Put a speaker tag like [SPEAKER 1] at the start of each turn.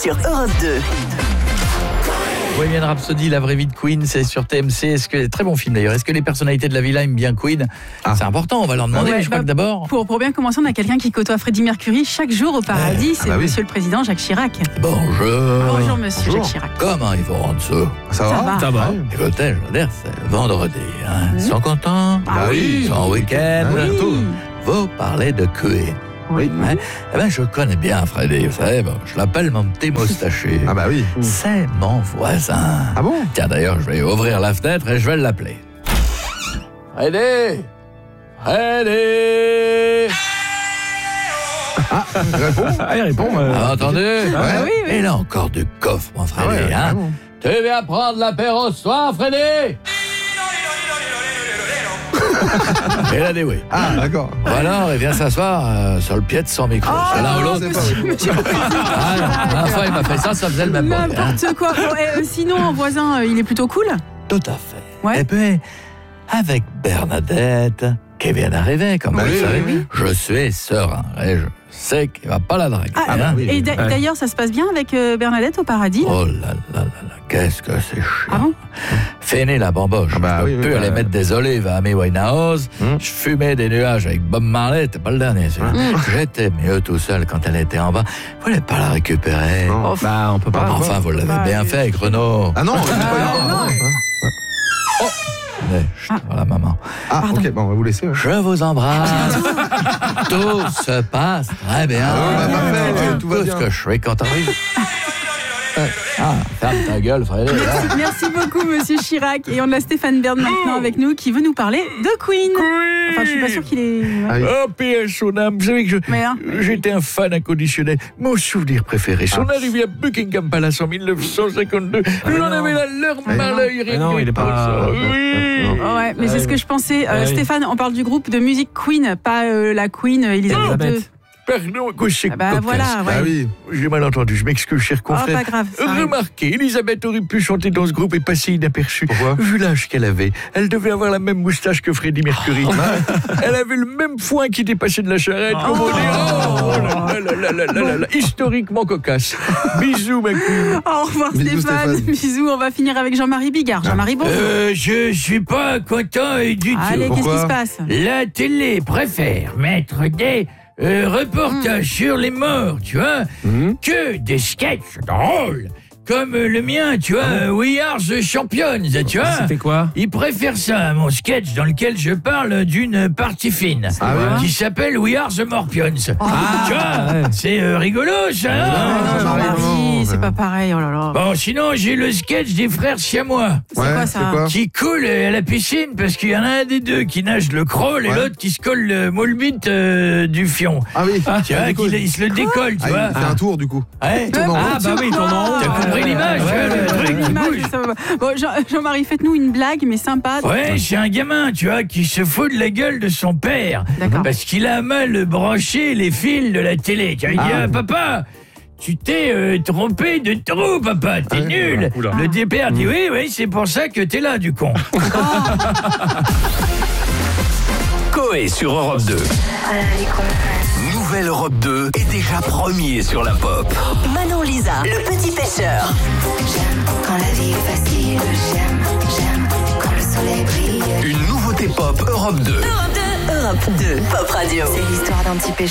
[SPEAKER 1] sur Europe 2.
[SPEAKER 2] Bohemian Rhapsody, la vraie vie de Queen, c'est sur TMC. Est-ce que très bon film d'ailleurs. Est-ce que les personnalités de la villa aiment bien Queen ? C'est important, on va leur demander. Mais je crois que d'abord.
[SPEAKER 3] Pour bien commencer, on a quelqu'un qui côtoie Freddie Mercury chaque jour au paradis. C'est Monsieur le Président Jacques Chirac.
[SPEAKER 2] Bonjour.
[SPEAKER 3] Bonjour Monsieur Jacques Chirac.
[SPEAKER 2] Comment ils vont en dessous ?
[SPEAKER 3] Ça va.
[SPEAKER 2] Écoutez, je veux dire, c'est vendredi. Ils sont contents ?
[SPEAKER 3] Oui.
[SPEAKER 2] Ils sont en week-end ?
[SPEAKER 3] Oui.
[SPEAKER 2] Vous parlez de Queen.
[SPEAKER 3] Oui.
[SPEAKER 2] Eh ben, je connais bien Freddy, vous savez, je l'appelle mon petit moustachu.
[SPEAKER 4] Ah bah oui.
[SPEAKER 2] C'est mon voisin.
[SPEAKER 4] Ah bon ?
[SPEAKER 2] Tiens, d'ailleurs, je vais ouvrir la fenêtre et je vais l'appeler. Freddy ! Freddy !
[SPEAKER 4] Il répond.
[SPEAKER 2] Vous avez entendu ?
[SPEAKER 3] Oui.
[SPEAKER 2] Il a encore du coffre, mon Freddy. Tu viens prendre l'apéro ce soir, Freddy ? Il a dit oui.
[SPEAKER 4] Ah, d'accord.
[SPEAKER 2] Alors, il vient s'asseoir sur le pied de son micro. C'est l'un ou l'autre. Enfin, il m'a fait ça faisait le même bruit.
[SPEAKER 3] N'importe quoi. Sinon, en voisin, il est plutôt cool.
[SPEAKER 2] Tout à fait.
[SPEAKER 3] Ouais.
[SPEAKER 2] Et puis, avec Bernadette, qui vient d'arriver, comme vous le savez, je suis serein. Et je sais qu'il ne va pas la draguer.
[SPEAKER 3] Et d'ailleurs, ça se passe bien avec Bernadette au paradis.
[SPEAKER 2] Oh là là, qu'est-ce que c'est chiant.
[SPEAKER 3] Ah bon ?
[SPEAKER 2] Fini la bamboche. Je peux plus aller mettre des olives à Amy Winehouse. Je fumais des nuages avec Bob Marley. T'es pas le dernier, celui-là. J'étais mieux tout seul quand elle était en bas. Vous voulez pas la récupérer ?
[SPEAKER 4] On peut pas.
[SPEAKER 2] Enfin, vous l'avez bien fait avec Renaud.
[SPEAKER 4] Ah non,
[SPEAKER 2] Voilà, maman.
[SPEAKER 4] Ah, ok, bon, on va vous laisser.
[SPEAKER 2] Je vous embrasse. Tout se passe très bien.
[SPEAKER 4] Tout va bien.
[SPEAKER 2] Ce que je suis quand t'arrives. Ferme ta gueule, Freddy.
[SPEAKER 3] Merci beaucoup, Monsieur Chirac. Et on a Stéphane Bern maintenant avec nous qui veut nous parler de Queen. Enfin, je suis pas sûre qu'il est.
[SPEAKER 2] Oh, P.S. son âme. Vous savez que j'étais un fan inconditionnel. Mon souvenir préféré, son arrivée à Buckingham Palace en 1952. J'en avais la larme à l'œil.
[SPEAKER 4] Non, il est pas.
[SPEAKER 3] Ouais, mais c'est ce que je pensais. Stéphane, on parle du groupe de musique Queen, pas la Queen Elisabeth II.
[SPEAKER 2] Pardon, c'est
[SPEAKER 3] voilà, ouais.
[SPEAKER 4] Ah oui.
[SPEAKER 2] J'ai mal entendu, je m'excuse, cher confrère.
[SPEAKER 3] Pas grave.
[SPEAKER 2] Remarquez, Elisabeth aurait pu chanter dans ce groupe et passer inaperçue.
[SPEAKER 4] Pourquoi ?
[SPEAKER 2] Vu l'âge qu'elle avait, elle devait avoir la même moustache que Freddie Mercury. Elle avait le même foin qui dépassait de la charrette. Historiquement cocasse. Bisous, ma queen.
[SPEAKER 3] Au revoir, Stéphane. Bisous, on va finir avec Jean-Marie Bigard. Jean-Marie, bonjour.
[SPEAKER 2] Je suis pas content du tout.
[SPEAKER 3] Allez, qu'est-ce qui se passe ?
[SPEAKER 2] La télé préfère mettre des reportages sur les morts, tu vois, que des sketchs drôles. Comme le mien, tu vois, We Are the Champions, tu vois.
[SPEAKER 4] C'était quoi ?
[SPEAKER 2] Il préfère ça à mon sketch dans lequel je parle d'une partie fine qui s'appelle We Are the Morpions. Tu vois, c'est rigolo, ça.
[SPEAKER 3] Jean-Marie, c'est pas pareil, oh là là.
[SPEAKER 2] Bon, sinon, j'ai le sketch des frères siamois.
[SPEAKER 3] C'est quoi ça ?
[SPEAKER 2] Qui coulent à la piscine parce qu'il y en a un des deux qui nage le crawl et l'autre qui se colle le moule bite du fion.
[SPEAKER 4] Ah oui.
[SPEAKER 2] Tu vois, il se le décolle, tu vois.
[SPEAKER 4] Il fait un tour, du coup.
[SPEAKER 2] Ouais.
[SPEAKER 4] Il tourne en rond.
[SPEAKER 2] T'as compris l'image, le truc qui bouge.
[SPEAKER 3] Bon, Jean-Marie, faites-nous une blague, mais sympa.
[SPEAKER 2] Ouais, c'est un gamin, tu vois, qui se fout de la gueule de son père.
[SPEAKER 3] D'accord.
[SPEAKER 2] Parce qu'il a mal branché les fils de la télé. Il dit, papa, tu t'es trompé de trou, papa, t'es nul. Le père dit, oui, c'est pour ça que t'es là, du con.
[SPEAKER 5] Coé sur Europe 2. Nouvelle Europe 2 est déjà premier sur la pop.
[SPEAKER 1] Manon Lisa, le petit pêcheur.
[SPEAKER 6] J'aime quand la vie est facile. J'aime quand le soleil brille.
[SPEAKER 5] Une nouveauté pop Europe 2.
[SPEAKER 1] Europe 2, Pop Radio.
[SPEAKER 6] C'est l'histoire d'un petit pêcheur.